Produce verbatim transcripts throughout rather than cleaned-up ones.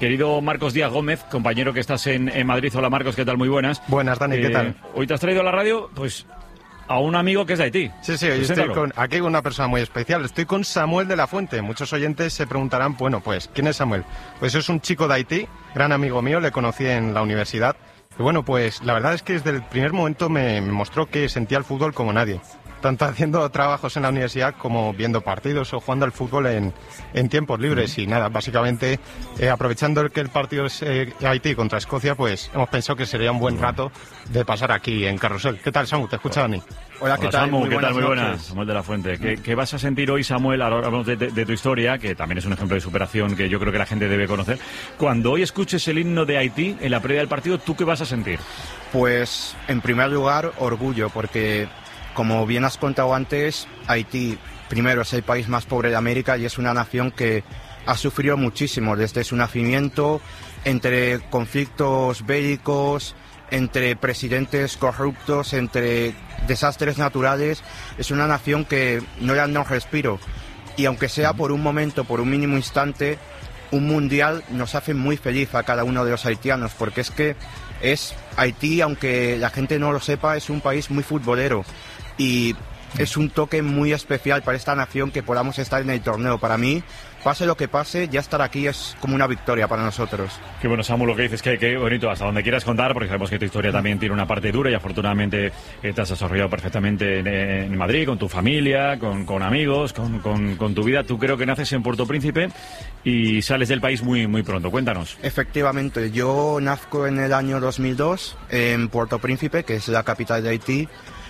querido Marcos Díaz Gómez, compañero que estás en, en Madrid. Hola Marcos, ¿qué tal? Muy buenas. Buenas, Dani, ¿qué Eh, tal? Hoy te has traído a la radio, pues, a un amigo que es de Haití. Sí, sí, hoy estoy con, aquí con una persona muy especial. Estoy con Samuel de la Fuente. Muchos oyentes se preguntarán, bueno, pues, ¿quién es Samuel? Pues es un chico de Haití, gran amigo mío, le conocí en la universidad. Y bueno, pues la verdad es que desde el primer momento me, me mostró que sentía el fútbol como nadie. Tanto haciendo trabajos en la universidad como viendo partidos o jugando al fútbol en, en tiempos libres. Y nada, básicamente, eh, aprovechando que el partido es eh, Haití contra Escocia, pues hemos pensado que sería un buen rato de pasar aquí en Carrusel. ¿Qué tal, Samu? ¿Te escucha Dani? Hola, ¿qué Hola, tal? Samu, muy ¿qué tal? Muy buenas. Samuel de la Fuente. ¿Qué, ¿Qué vas a sentir hoy, Samuel? Ahora hablamos de, de, de tu historia, que también es un ejemplo de superación que yo creo que la gente debe conocer. Cuando hoy escuches el himno de Haití en la previa del partido, ¿tú qué vas a sentir? Pues, en primer lugar, orgullo, porque, como bien has contado antes, Haití, primero, es el país más pobre de América y es una nación que ha sufrido muchísimo desde su nacimiento, entre conflictos bélicos, entre presidentes corruptos, entre desastres naturales. Es una nación que no le han dado respiro. Y aunque sea por un momento, por un mínimo instante, un mundial nos hace muy feliz a cada uno de los haitianos, porque es que es Haití, aunque la gente no lo sepa, es un país muy futbolero. Y es un toque muy especial para esta nación que podamos estar en el torneo. Para mí, pase lo que pase, ya estar aquí es como una victoria para nosotros. Qué bueno, Samu, lo que dices, que, que bonito, hasta donde quieras contar, porque sabemos que tu historia también tiene una parte dura y afortunadamente eh, te has desarrollado perfectamente en, en Madrid, con tu familia, con, con amigos, con, con, con tu vida. Tú creo que naces en Puerto Príncipe y sales del país muy, muy pronto. Cuéntanos. Efectivamente, yo nazco en el año dos mil dos en Puerto Príncipe, que es la capital de Haití.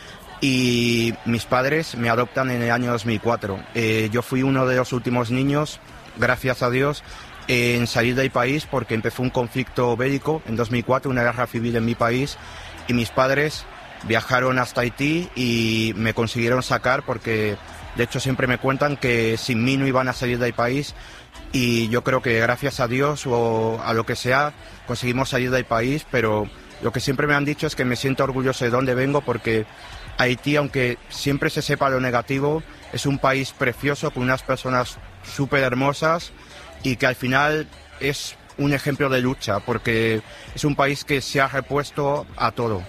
Y mis padres me adoptan en el año dos mil cuatro. Eh, yo fui uno de los últimos niños, gracias a Dios, en salir del país porque empezó un conflicto bélico en dos mil cuatro, una guerra civil en mi país, y mis padres viajaron hasta Haití y me consiguieron sacar porque, de hecho, siempre me cuentan que sin mí no iban a salir del país, y yo creo que gracias a Dios o a lo que sea conseguimos salir del país, pero lo que siempre me han dicho es que me siento orgulloso de dónde vengo porque Haití, aunque siempre se sepa lo negativo, es un país precioso con unas personas súper hermosas y que al final es un ejemplo de lucha porque es un país que se ha repuesto a todo.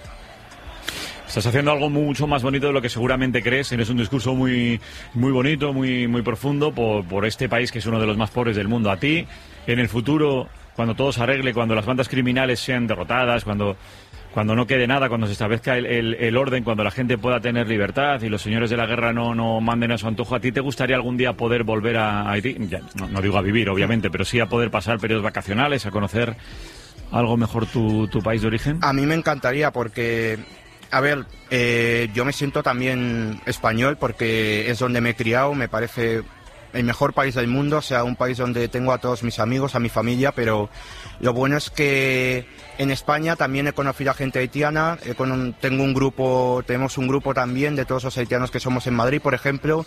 Estás haciendo algo mucho más bonito de lo que seguramente crees. Tienes un discurso muy, muy bonito, muy, muy profundo por, por este país que es uno de los más pobres del mundo. A ti, en el futuro, cuando todo se arregle, cuando las bandas criminales sean derrotadas, cuando... cuando no quede nada, cuando se establezca el, el, el orden, cuando la gente pueda tener libertad y los señores de la guerra no, no manden a su antojo, ¿a ti te gustaría algún día poder volver a Haití? Ya, no, no digo a vivir, obviamente, pero sí a poder pasar periodos vacacionales, a conocer algo mejor tu, tu país de origen? A mí me encantaría porque, a ver, eh, yo me siento también español porque es donde me he criado, me parece el mejor país del mundo, o sea, un país donde tengo a todos mis amigos, a mi familia, pero lo bueno es que en España también he conocido a gente haitiana, he con, tengo un grupo, tenemos un grupo también de todos los haitianos que somos en Madrid, por ejemplo,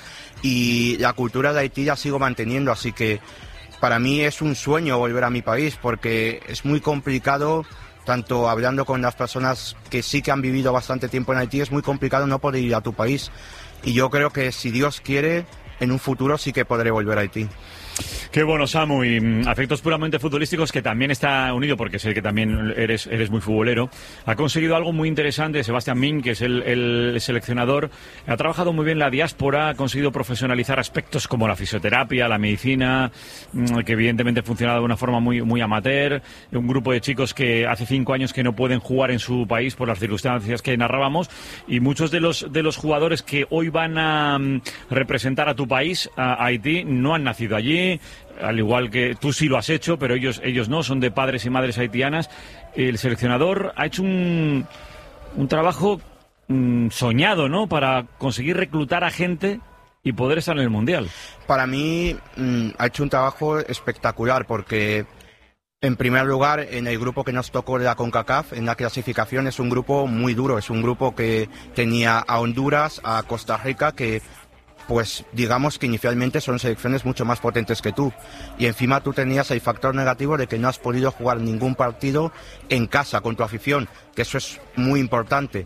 y la cultura de Haití la sigo manteniendo, así que para mí es un sueño volver a mi país, porque es muy complicado, tanto hablando con las personas que sí que han vivido bastante tiempo en Haití, es muy complicado no poder ir a tu país, y yo creo que si Dios quiere, en un futuro sí que podré volver a Haití. Qué bueno, Samu, y mm, afectos puramente futbolísticos, que también está unido, porque sé que también eres, eres muy futbolero. Ha conseguido algo muy interesante Sebastián Min, que es el, el seleccionador. Ha trabajado muy bien la diáspora, ha conseguido profesionalizar aspectos como la fisioterapia, la medicina, mm, que evidentemente funcionaba de una forma muy, muy amateur. Un grupo de chicos que hace cinco años que no pueden jugar en su país por las circunstancias que narrábamos, y muchos de los, de los jugadores que hoy van a mm, representar a tu país, a Haití, no han nacido allí. Al igual que tú sí lo has hecho, pero ellos ellos no, son de padres y madres haitianas. El seleccionador ha hecho un, un trabajo mm, soñado, ¿no?, para conseguir reclutar a gente y poder estar en el Mundial. Para mí mmm, ha hecho un trabajo espectacular porque, en primer lugar, en el grupo que nos tocó de la CONCACAF, en la clasificación, es un grupo muy duro, es un grupo que tenía a Honduras, a Costa Rica, que pues digamos que inicialmente son selecciones mucho más potentes que tú. Y encima tú tenías el factor negativo de que no has podido jugar ningún partido en casa con tu afición, que eso es muy importante.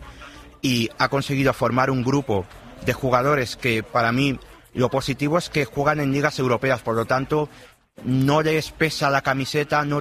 Y ha conseguido formar un grupo de jugadores que, para mí, lo positivo es que juegan en ligas europeas, por lo tanto no les pesa la camiseta, no